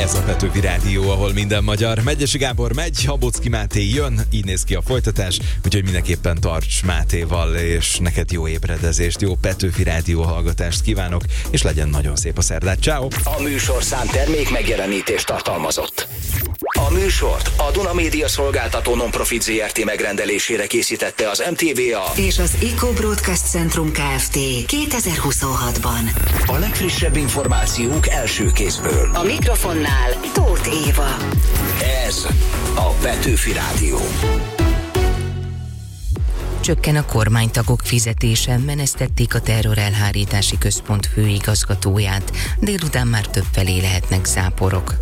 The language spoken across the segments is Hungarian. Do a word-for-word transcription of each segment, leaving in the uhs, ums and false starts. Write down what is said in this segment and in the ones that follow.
Ez a Petőfi Rádió, ahol minden magyar. Megyesi Gábor megy, Habocki Máté jön, így néz ki a folytatás, úgyhogy mindenképpen tarts Mátéval, és neked jó ébredezést, jó Petőfi Rádió hallgatást kívánok, és legyen nagyon szép a szerdát. Ciao. A műsorszám termék megjelenítést tartalmazott. A műsort a Duna Média Szolgáltató Non-Profit zé er té megrendelésére készítette az em té vé á és az Eco Broadcast Centrum Kft. kétezer-huszonhatban. A legfrissebb információk első kézből. A mikrofonnál Tóth Éva. Ez a Petőfi Rádió. Csökken a kormánytagok fizetése, menesztették a terrorelhárítási központ főigazgatóját. Délután már többfelé lehetnek záporok.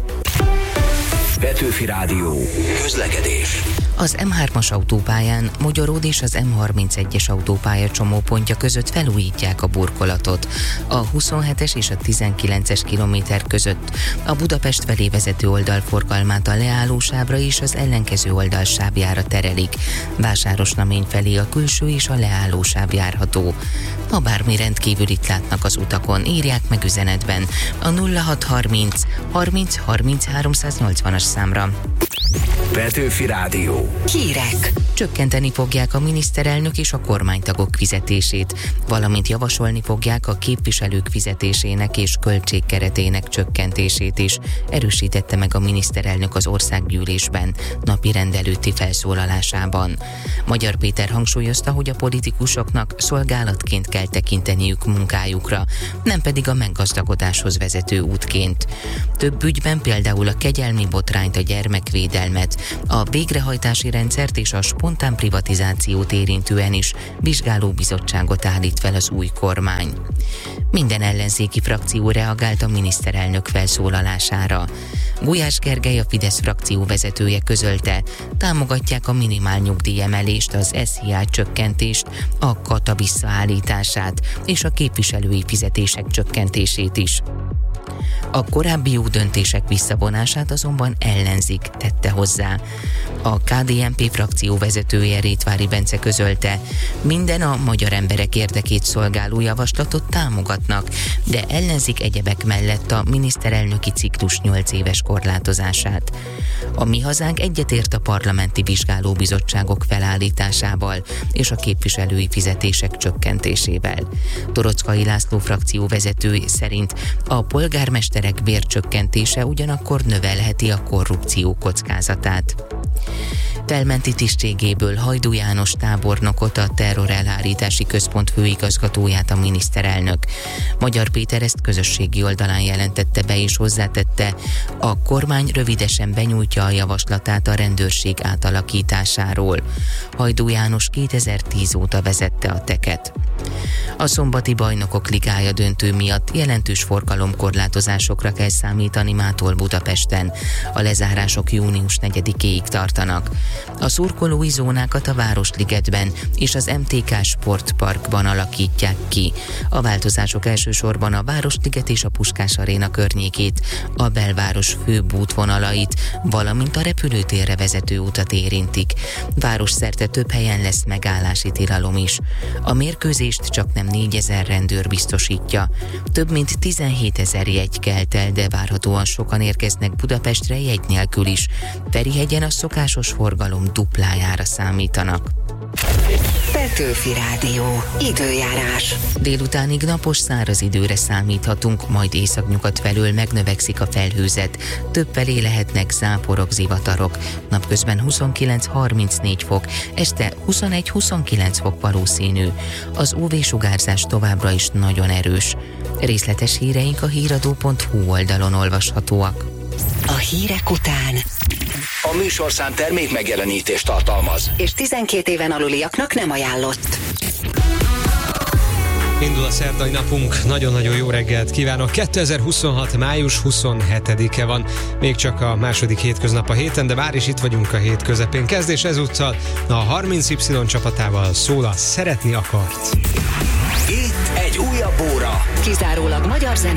Petőfi Rádió. Közlekedés. Az em hármas autópályán Mogyoród és az em harmincegyes autópálya csomópontja között felújítják a burkolatot. A huszonhetes és a tizenkilences kilométer között a Budapest felé vezető oldalforgalmát a leállósávra és az ellenkező oldalsávjára terelik. Vásárosnamény felé a külső és a leállósáv járható. Ha bármi rendkívülit látnak az utakon, írják meg üzenetben a nulla hat harminc harminc harminc háromszáznyolcvanas számra. Petőfi Rádió. Hírek. Csökkenteni fogják a miniszterelnök és a kormánytagok fizetését, valamint javasolni fogják a képviselők fizetésének és költségkeretének csökkentését is, erősítette meg a miniszterelnök az országgyűlésben napi rendelőtti felszólalásában. Magyar Péter hangsúlyozta, hogy a politikusoknak szolgálatként kell tekinteniük munkájukra, nem pedig a meggazdagodáshoz vezető útként. Több ügyben, például a kegyelmi botrányt, a gyermekvédelmet, a végrehajtási rendszert és a spontán privatizációt érintően is vizsgálóbizottságot állít fel az új kormány. Minden ellenzéki frakció reagált a miniszterelnök felszólalására. Gulyás Gergely, a Fidesz frakció vezetője közölte, támogatják a minimál nyugdíjemelést, az es zé á csökkentést, a kata visszaállítását és a képviselői fizetések csökkentését is. A korábbi jó döntések visszavonását azonban ellenzik, tette hozzá. A ká dé en pé frakció vezetője, Rétvári Bence közölte, minden a magyar emberek érdekét szolgáló javaslatot támogatnak, de ellenzik egyebek mellett a miniszterelnöki ciklus nyolc éves korlátozását. A Mi Hazánk egyetért a parlamenti vizsgálóbizottságok felállításával és a képviselői fizetések csökkentésével. Toroczkai László frakció vezető szerint a polgármesterek bércsökkentése ugyanakkor növelheti a korrupció kockázatát. Felmenti tisztségéből Hajdú János tábornokot, a terrorelhárítási központ főigazgatóját a miniszterelnök. Magyar Péter ezt közösségi oldalán jelentette be és hozzátette, a kormány rövidesen benyújtja a javaslatát a rendőrség átalakításáról. Hajdú János kétezer-tíz óta vezette a teket. A szombati Bajnokok Ligája döntő miatt jelentős forgalomkorlátozásokra kell számítani mától Budapesten. A lezárások június negyedikéig tartanak. A szurkolói zónákat a Városligetben és az em té ká Sportparkban alakítják ki. A változások elsősorban a Városliget és a Puskás Aréna környékét, a belváros főbb útvonalait, valamint a repülőtérre vezető utat érintik. Városszerte több helyen lesz megállási tilalom is. A mérkőzést csak nem négyezer rendőr biztosítja. Több mint tizenhétezer jegy kelt el, de várhatóan sokan érkeznek Budapestre jegy nélkül is. Ferihegyen a szokásos forgalom duplájára számítanak. Petőfi Rádió. Időjárás. Délutánig napos száraz időre számíthatunk, majd északnyugat felől megnövekszik a felhőzet. Több felé lehetnek záporok, zivatarok. Napközben huszonkilenc-harmincnégy fok, este huszonegy-huszonkilenc fok valószínű. Az ú vé-sugárzás továbbra is nagyon erős. Részletes híreink a híradó pont hú oldalon olvashatóak. A hírek után A műsorszám termék megjelenítést tartalmaz, és tizenkét éven aluliaknak nem ajánlott. Indul a szerdai napunk, nagyon-nagyon jó reggelt kívánok. kétezer-huszonhat. május huszonhetedike van, még csak a második hétköznap a héten, de már is itt vagyunk a hét közepén. Kezdés ezúttal a harminc Y csapatával szól a Szeretni akart. itt egy újabb óra. Kizárólag magyar zene